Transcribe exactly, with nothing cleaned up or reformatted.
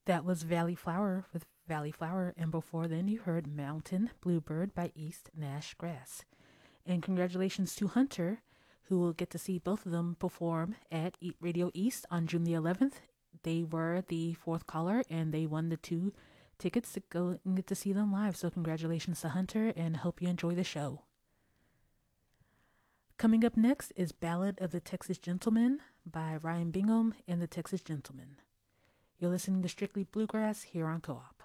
That was Valley Flower with Valley Flower, and before then you heard Mountain Bluebird by East Nash Grass. And congratulations to Hunter, who will get to see both of them perform at Radio East on June the eleventh. They were the fourth caller, and they won the two tickets to go and get to see them live. So congratulations to Hunter, and hope you enjoy the show. Coming up next is Ballad of the Texas Gentleman by Ryan Bingham and the Texas Gentlemen. You're listening to Strictly Bluegrass here on Co-op.